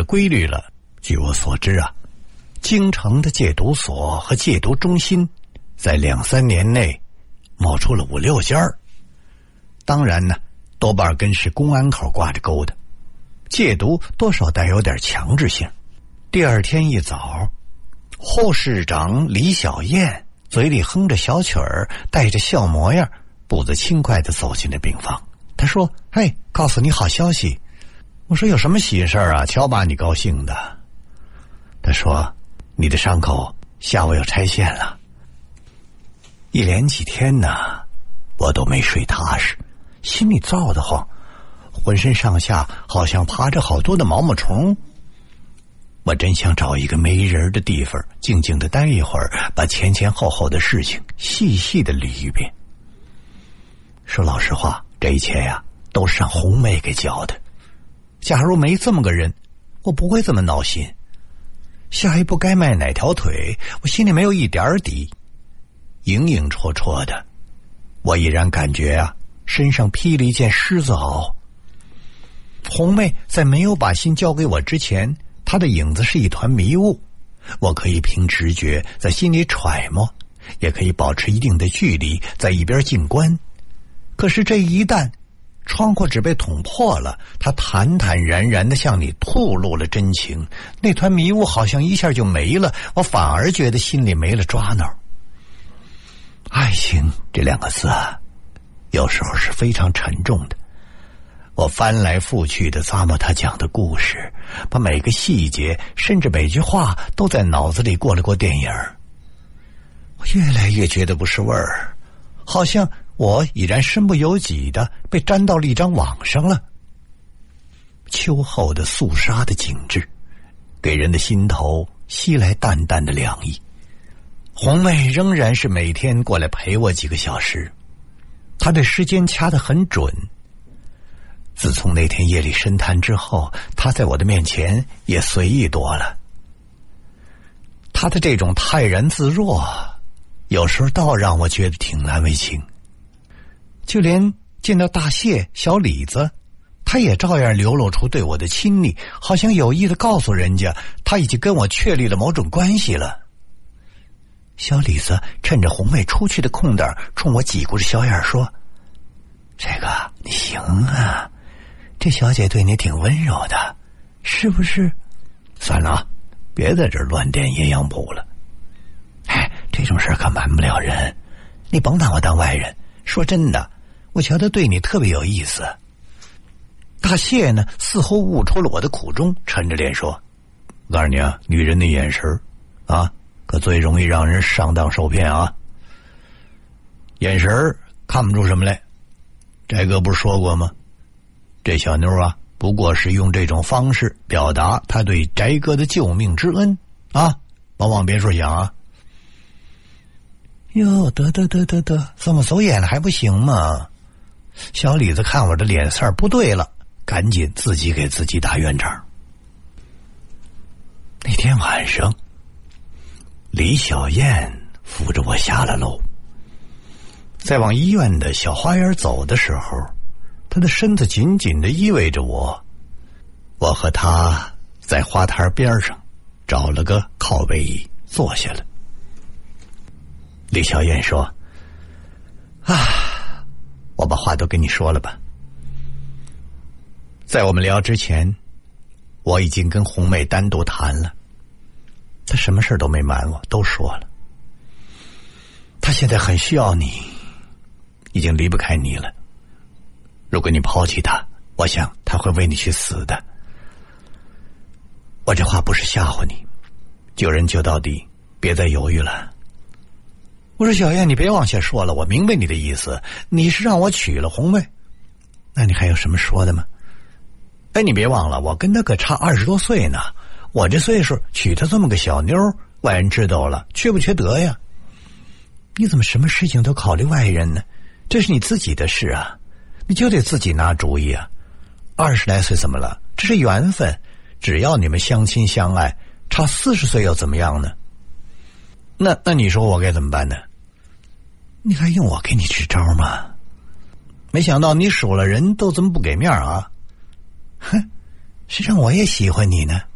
规律了。据我所知啊，京城的戒毒所和戒毒中心在2-3年内冒出了5-6家。当然呢，多半跟是公安口挂着钩的，戒毒多少带有点强制性。第二天一早，护士长李小燕嘴里哼着小曲儿，带着笑模样，步子轻快地走进了病房。她说：“嘿，告诉你好消息。”我说：“有什么喜事啊？瞧把你高兴的。”她说：“你的伤口下午要拆线了。”一连几天呢，我都没睡踏实，心里躁得慌，浑身上下好像爬着好多的毛毛虫。我真想找一个没人的地方，静静地待一会儿，把前前后后的事情细细地捋一遍。说老实话，这一切呀，都是让红妹给教的。假如没这么个人，我不会这么闹心。下一步该迈哪条腿，我心里没有一点底。影影绰绰的，我已然感觉啊，身上披了一件狮子袄。红妹在没有把心交给我之前，她的影子是一团迷雾，我可以凭直觉在心里揣摩，也可以保持一定的距离在一边静观。可是这一旦窗户纸被捅破了，她坦坦然然地向你吐露了真情，那团迷雾好像一下就没了，我反而觉得心里没了抓挠。爱情这2个字啊，有时候是非常沉重的。我翻来覆去的咂摸他讲的故事，把每个细节甚至每句话都在脑子里过了过电影。我越来越觉得不是味儿，好像我已然身不由己的被粘到了一张网上了。秋后的肃杀的景致，给人的心头吸来淡淡的凉意。红妹仍然是每天过来陪我几个小时，她对时间掐得很准。自从那天夜里深谈之后，她在我的面前也随意多了。她的这种泰然自若，有时候倒让我觉得挺难为情。就连见到大谢、小李子，她也照样流露出对我的亲昵，好像有意的告诉人家她已经跟我确立了某种关系了。小李子趁着红妹出去的空档，冲我挤咕着小眼说：“这个你行啊，这小姐对你挺温柔的，是不是？算了啊，别在这儿乱点阴阳谱了。哎，这种事可瞒不了人，你甭拿我当外人。说真的，我瞧他对你特别有意思。”大谢呢，似乎悟出了我的苦衷，沉着脸说：“告诉你啊，女人的眼神啊，可最容易让人上当受骗啊。眼神看不出什么来，翟哥不是说过吗？这小妞啊，不过是用这种方式表达她对翟哥的救命之恩啊，甭往别处想啊。”哟，得，这么走眼了还不行吗？小李子看我的脸色不对了，赶紧自己给自己打圆场。那天晚上，李小燕扶着我下了楼，在往医院的小花园走的时候，她的身子紧紧地依偎着我。我和她在花坛边上找了个靠背椅坐下了。李小燕说：“啊，我把话都跟你说了吧。在我们聊之前，我已经跟红妹单独谈了，她什么事都没瞒我，都说了。她现在很需要你，已经离不开你了。如果你抛弃她，我想她会为你去死的。我这话不是吓唬你，救人救到底，别再犹豫了。”我说：“小燕，你别往下说了，我明白你的意思，你是让我娶了红妹，那你还有什么说的吗？哎，你别忘了，我跟她可差20多岁呢，我这岁数娶她这么个小妞，外人知道了，缺不缺德呀？你怎么什么事情都考虑外人呢？这是你自己的事啊，你就得自己拿主意啊。20来岁怎么了？这是缘分，只要你们相亲相爱，差40岁又怎么样呢？那你说我该怎么办呢？你还用我给你支招吗？没想到你数了人都这么不给面啊！哼，谁让我也喜欢你呢？